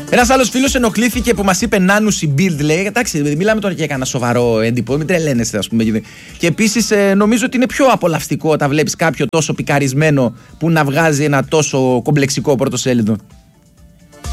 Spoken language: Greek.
Ένας άλλος φίλος ενοχλήθηκε που μας είπε Νάνουσι Build, λέει. Εντάξει, μιλάμε τώρα για κανένα σοβαρό έντυπο, μην τρελαίνεστε, ας πούμε. Και επίσης νομίζω ότι είναι πιο απολαυστικό όταν βλέπεις κάποιο τόσο πικαρισμένο που να βγάζει ένα τόσο κομπλεξικό πρωτοσέλιδο.